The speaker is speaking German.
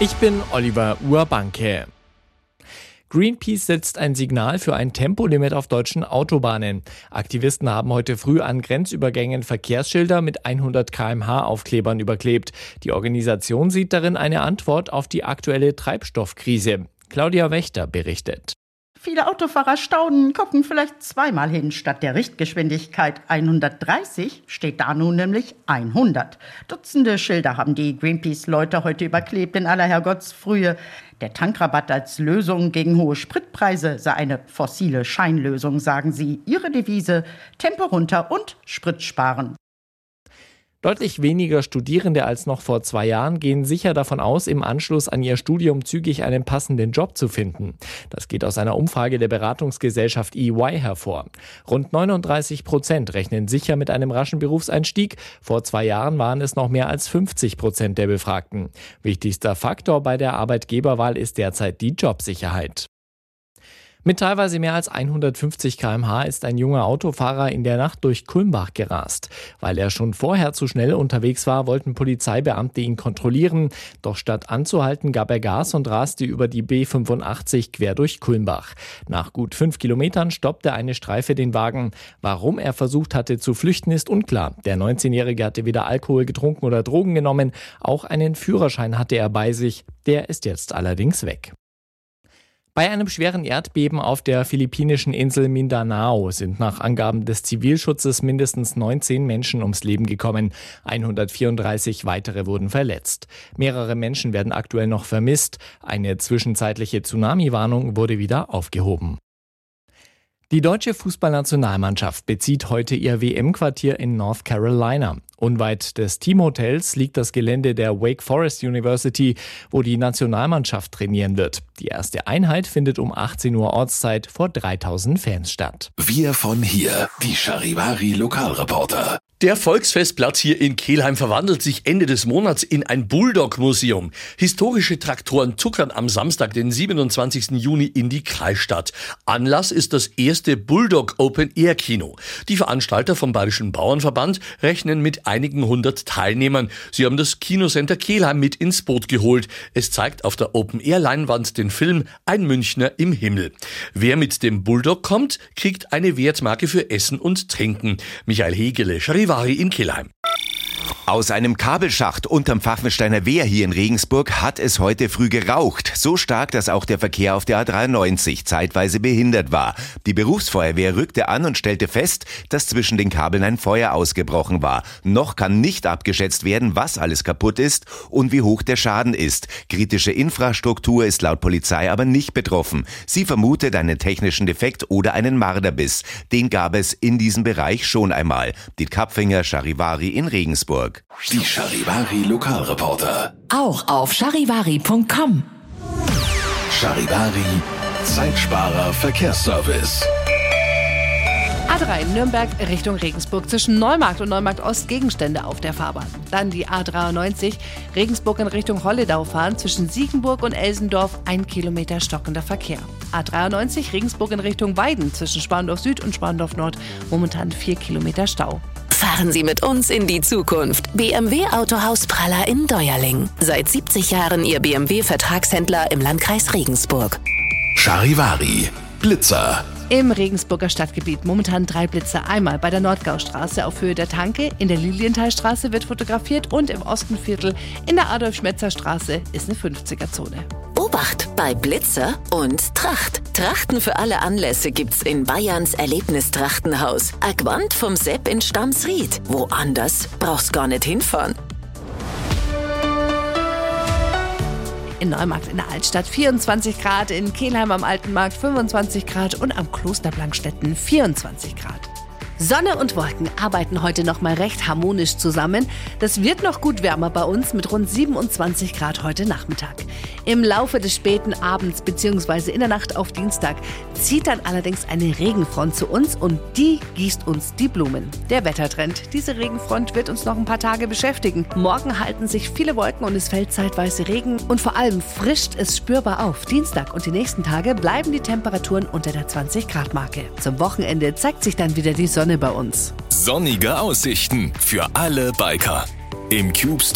Ich bin Oliver Urbanke. Greenpeace setzt ein Signal für ein Tempolimit auf deutschen Autobahnen. Aktivisten haben heute früh an Grenzübergängen Verkehrsschilder mit 100 km/h Aufklebern überklebt. Die Organisation sieht darin eine Antwort auf die aktuelle Treibstoffkrise. Claudia Wächter berichtet. Viele Autofahrer staunen, gucken vielleicht zweimal hin. Statt der Richtgeschwindigkeit 130 steht da nun nämlich 100. Dutzende Schilder haben die Greenpeace-Leute heute überklebt in aller Herrgottsfrühe. Der Tankrabatt als Lösung gegen hohe Spritpreise sei eine fossile Scheinlösung, sagen sie. Ihre Devise: Tempo runter und Sprit sparen. Deutlich weniger Studierende als noch vor 2 Jahren gehen sicher davon aus, im Anschluss an ihr Studium zügig einen passenden Job zu finden. Das geht aus einer Umfrage der Beratungsgesellschaft EY hervor. Rund 39% rechnen sicher mit einem raschen Berufseinstieg. Vor 2 Jahren waren es noch mehr als 50% der Befragten. Wichtigster Faktor bei der Arbeitgeberwahl ist derzeit die Jobsicherheit. Mit teilweise mehr als 150 km/h ist ein junger Autofahrer in der Nacht durch Kulmbach gerast. Weil er schon vorher zu schnell unterwegs war, wollten Polizeibeamte ihn kontrollieren. Doch statt anzuhalten, gab er Gas und raste über die B85 quer durch Kulmbach. Nach gut 5 Kilometern stoppte eine Streife den Wagen. Warum er versucht hatte zu flüchten, ist unklar. Der 19-Jährige hatte weder Alkohol getrunken oder Drogen genommen. Auch einen Führerschein hatte er bei sich. Der ist jetzt allerdings weg. Bei einem schweren Erdbeben auf der philippinischen Insel Mindanao sind nach Angaben des Zivilschutzes mindestens 19 Menschen ums Leben gekommen. 134 weitere wurden verletzt. Mehrere Menschen werden aktuell noch vermisst. Eine zwischenzeitliche Tsunami-Warnung wurde wieder aufgehoben. Die deutsche Fußballnationalmannschaft bezieht heute ihr WM-Quartier in North Carolina. Unweit des Teamhotels liegt das Gelände der Wake Forest University, wo die Nationalmannschaft trainieren wird. Die erste Einheit findet um 18 Uhr Ortszeit vor 3000 Fans statt. Wir von hier, die Charivari Lokalreporter. Der Volksfestplatz hier in Kelheim verwandelt sich Ende des Monats in ein Bulldog-Museum. Historische Traktoren zuckern am Samstag, den 27. Juni in die Kreisstadt. Anlass ist das erste Bulldog Open-Air-Kino. Die Veranstalter vom Bayerischen Bauernverband rechnen mit einigen 100 Teilnehmern. Sie haben das Kinocenter Kelheim mit ins Boot geholt. Es zeigt auf der Open-Air-Leinwand den Film Ein Münchner im Himmel. Wer mit dem Bulldog kommt, kriegt eine Wertmarke für Essen und Trinken. Michael Hegele, Charivari in Kelheim. Aus einem Kabelschacht unterm Pfaffensteiner Wehr hier in Regensburg hat es heute früh geraucht. So stark, dass auch der Verkehr auf der A93 zeitweise behindert war. Die Berufsfeuerwehr rückte an und stellte fest, dass zwischen den Kabeln ein Feuer ausgebrochen war. Noch kann nicht abgeschätzt werden, was alles kaputt ist und wie hoch der Schaden ist. Kritische Infrastruktur ist laut Polizei aber nicht betroffen. Sie vermutet einen technischen Defekt oder einen Marderbiss. Den gab es in diesem Bereich schon einmal. Die Kapfinger, Charivari in Regensburg. Die Charivari Lokalreporter. Auch auf charivari.com. Charivari, Zeitsparer Verkehrsservice. A3 Nürnberg Richtung Regensburg zwischen Neumarkt und Neumarkt Ost Gegenstände auf der Fahrbahn. Dann die A93 Regensburg in Richtung Holledau fahren zwischen Siegenburg und Elsendorf 1 Kilometer stockender Verkehr. A93 Regensburg in Richtung Weiden zwischen Spandau Süd und Spandau Nord momentan 4 Kilometer Stau. Fahren Sie mit uns in die Zukunft. BMW Autohaus Praller in Deuerling. Seit 70 Jahren Ihr BMW-Vertragshändler im Landkreis Regensburg. Charivari, Blitzer. Im Regensburger Stadtgebiet momentan 3 Blitzer. Einmal bei der Nordgaustraße auf Höhe der Tanke, in der Lilienthalstraße wird fotografiert und im Ostenviertel in der Adolf-Schmetzer-Straße ist eine 50er-Zone. Obacht bei Blitzer und Tracht. Trachten für alle Anlässe gibt's in Bayerns Erlebnistrachtenhaus. Agwand vom Sepp in Stamsried. Woanders brauchst gar nicht hinfahren. In Neumarkt in der Altstadt 24 Grad, in Kelheim am Alten Markt 25 Grad und am Kloster Blankstetten 24 Grad. Sonne und Wolken arbeiten heute noch mal recht harmonisch zusammen. Das wird noch gut wärmer bei uns mit rund 27 Grad heute Nachmittag. Im Laufe des späten Abends bzw. in der Nacht auf Dienstag zieht dann allerdings eine Regenfront zu uns und die gießt uns die Blumen. Der Wettertrend. Diese Regenfront wird uns noch ein paar Tage beschäftigen. Morgen halten sich viele Wolken und es fällt zeitweise Regen und vor allem frischt es spürbar auf. Dienstag und die nächsten Tage bleiben die Temperaturen unter der 20-Grad-Marke. Zum Wochenende zeigt sich dann wieder die Sonne bei uns. Sonnige Aussichten für alle Biker. Im Cube